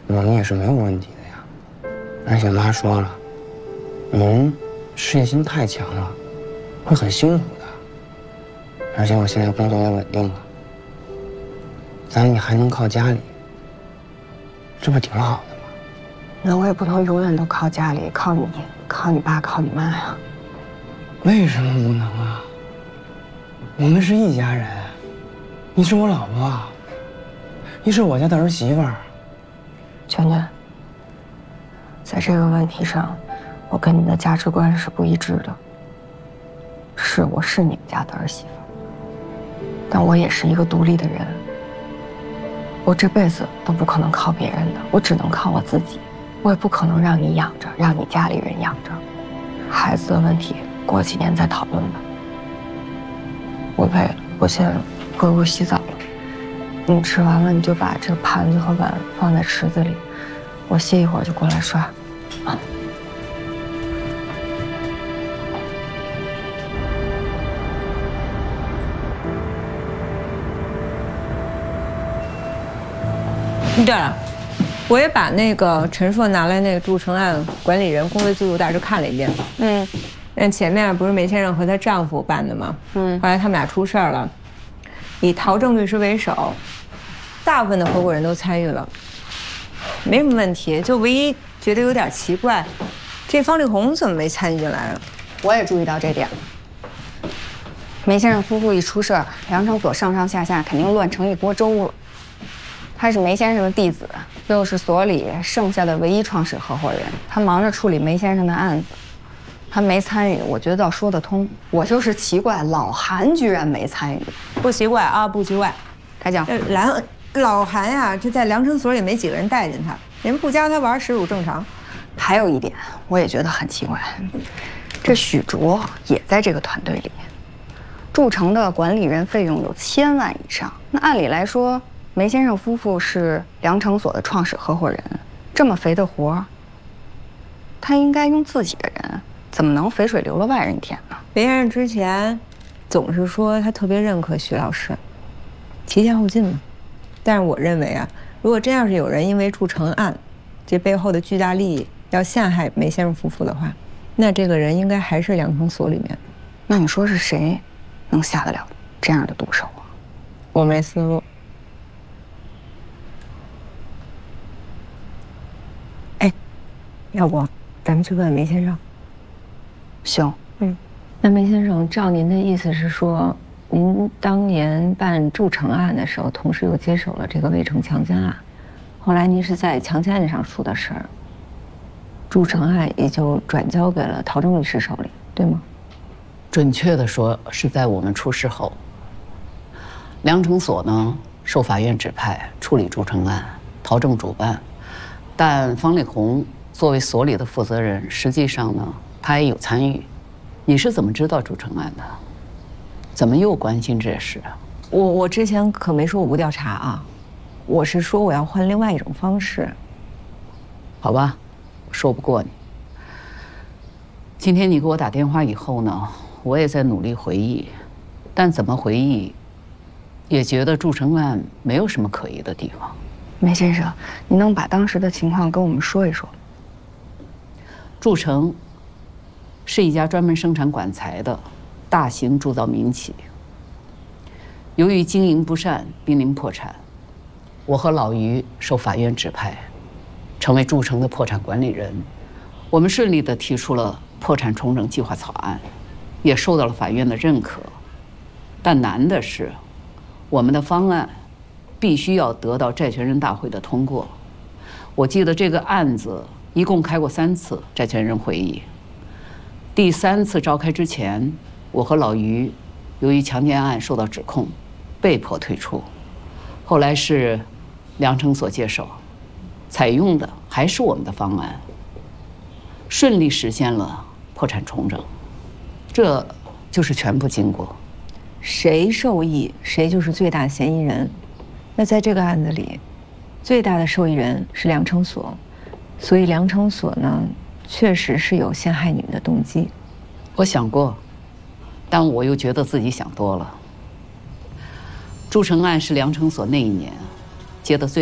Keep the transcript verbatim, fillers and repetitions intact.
我们也是没有问题的呀。而且妈说了，您事业心太强了，会很辛苦的。而且我现在工作也稳定了，咱们也还能靠家里，这不挺好的吗？ 那我也不能永远都靠家里，靠你，靠你爸，靠你妈呀。 为什么不能啊？我们是一家人，你是我老婆，你是我家的儿媳妇儿。 娟娟，在这个问题上，我跟你的价值观是不一致的。是，我是你们家的儿媳妇，但我也是一个独立的人。我这辈子都不可能靠别人的，我只能靠我自己。我也不可能让你养着，让你家里人养着。孩子的问题，过几年再讨论吧。我累了，我先回屋洗澡了。你吃完了，你就把这盘子和碗放在池子里，我歇一会儿就过来刷。啊。 对了，我也把那个陈硕拿来那个筑城案管理人工作记录大致看了一遍。嗯，那前面不是梅先生和她丈夫办的吗？嗯，后来他们俩出事儿了，以陶正律师为首，大部分的合伙人都参与了，没什么问题。就唯一觉得有点奇怪，这方力宏怎么没参与进来啊？ 我也注意到这点。梅先生夫妇一出事儿，梁成所上上下下肯定乱成一锅粥了。他是梅先生的弟子，又是所里剩下的唯一创始合伙人，他忙着处理梅先生的案子，他没参与，我觉得倒说得通。我就是奇怪，老韩居然没参与， 不奇怪啊，不奇怪。 开讲。 梁老韩呀，这在梁成所也没几个人待见他，人不加他玩，实属正常。 还有一点，我也觉得很奇怪，这许卓也在这个团队里，筑城的管理人费用有千万以上，那按理来说。梅先生夫妇是梁成所的创始合伙人，这么肥的活儿，他应该用自己的人，怎么能肥水流了外人田呢？ 梅先生之前总是说他特别认可徐老师，提前后进嘛。但是我认为啊，如果真要是有人因为筑城案这背后的巨大利益要陷害梅先生夫妇的话，那这个人应该还是梁成所里面。 那你说是谁能下得了这样的毒手啊？ 我没思路。要不，咱们去问问梅先生。 行， 嗯，那梅先生，照您的意思是说，您当年办筑城案的时候，同时又接手了这个魏城强奸案，后来您是在强奸案上出的事儿，筑城案也就转交给了陶正律师手里，对吗？ 准确的说，是在我们出事后，梁成所呢受法院指派处理筑城案，陶正主办，但方力宏。作为所里的负责人，实际上呢，他也有参与。你是怎么知道筑城案的？怎么又关心这事啊？ 我我之前可没说我不调查啊，我是说我要换另外一种方式。 好吧，我说不过你。今天你给我打电话以后呢，我也在努力回忆，但怎么回忆，也觉得筑城案没有什么可疑的地方。 梅先生，您能把当时的情况跟我们说一说？ 筑城是一家专门生产管材的大型铸造民企。由于经营不善，濒临破产，我和老于受法院指派，成为筑城的破产管理人。我们顺利地提出了破产重整计划草案，也受到了法院的认可。但难的是，我们的方案必须要得到债权人大会的通过。我记得这个案子一共开过三次债权人会议。第三次召开之前，我和老于由于强奸案受到指控，被迫退出。后来是梁成所接手，采用的还是我们的方案，顺利实现了破产重整。这就是全部经过。 谁受益，谁就是最大嫌疑人。那在这个案子里，最大的受益人是梁成所。所以梁成所呢，确实是有陷害你们的动机。 我想过，但我又觉得自己想多了。筑城案是梁成所那一年接的最